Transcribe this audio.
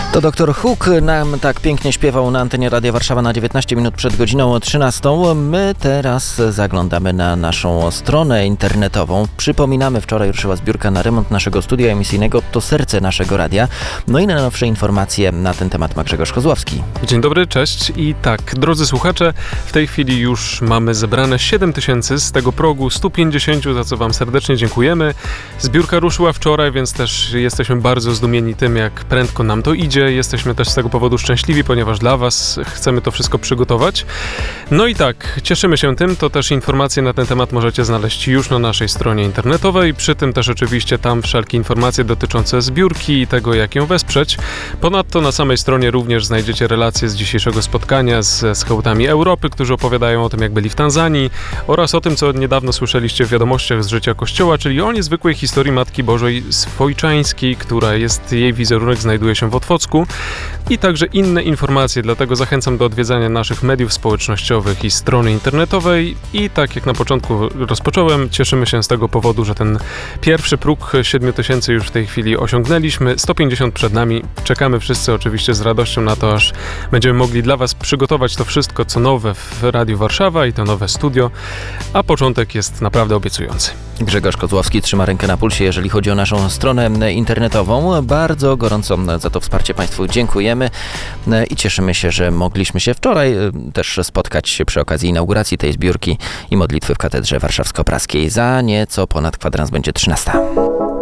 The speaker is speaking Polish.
To doktor Huk nam tak pięknie śpiewał na antenie Radia Warszawa na 19 minut przed godziną 13. My teraz zaglądamy na naszą stronę internetową. Przypominamy, wczoraj ruszyła zbiórka na remont naszego studia emisyjnego. To serce naszego radia. No i najnowsze informacje na ten temat ma Grzegorz Kozłowski. Dzień dobry, cześć. I tak, drodzy słuchacze, w tej chwili już mamy zebrane 7000 z tego progu 150, za co wam serdecznie dziękujemy. Zbiórka ruszyła wczoraj, więc też jesteśmy bardzo zdumieni tym, jak prędko nam to idzie. Jesteśmy też z tego powodu szczęśliwi, ponieważ dla was chcemy to wszystko przygotować. No i tak, cieszymy się tym, to też informacje na ten temat możecie znaleźć już na naszej stronie internetowej, przy tym też oczywiście tam wszelkie informacje dotyczące zbiórki i tego, jak ją wesprzeć. Ponadto na samej stronie również znajdziecie relacje z dzisiejszego spotkania ze skautami Europy, którzy opowiadają o tym, jak byli w Tanzanii, oraz o tym, co niedawno słyszeliście w wiadomościach z życia Kościoła, czyli o niezwykłej historii Matki Bożej Swojczańskiej, która jest, jej wizerunek znajduje się w Otwocku, i także inne informacje, dlatego zachęcam do odwiedzania naszych mediów społecznościowych i strony internetowej. I tak jak na początku rozpocząłem, cieszymy się z tego powodu, że ten pierwszy próg 7000 już w tej chwili osiągnęliśmy, 150 przed nami. Czekamy wszyscy oczywiście z radością na to, aż będziemy mogli dla was przygotować to wszystko, co nowe w Radiu Warszawa i to nowe studio, a początek jest naprawdę obiecujący. Grzegorz Kozłowski trzyma rękę na pulsie, jeżeli chodzi o naszą stronę internetową. Bardzo gorąco za to wsparcie Państwu dziękujemy i cieszymy się, że mogliśmy się wczoraj też spotkać przy okazji inauguracji tej zbiórki i modlitwy w Katedrze Warszawsko-Praskiej. Za nieco ponad kwadrans będzie 13.